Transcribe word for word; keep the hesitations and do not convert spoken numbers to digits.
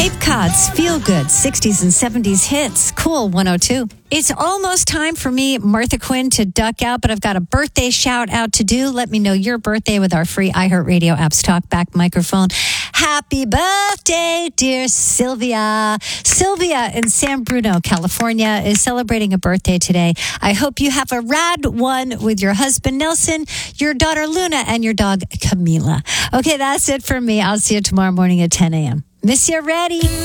Cape Cod's Feel Good sixties and seventies hits. Cool one oh two. It's almost time for me, Martha Quinn, to duck out, but I've got a birthday shout out to do. Let me know your birthday with our free iHeartRadio apps talkback microphone. Happy birthday, dear Sylvia. Sylvia in San Bruno, California is celebrating a birthday today. I hope you have a rad one with your husband, Nelson, your daughter, Luna, and your dog, Camila. Okay, that's it for me. I'll see you tomorrow morning at ten a.m. Miss you ready.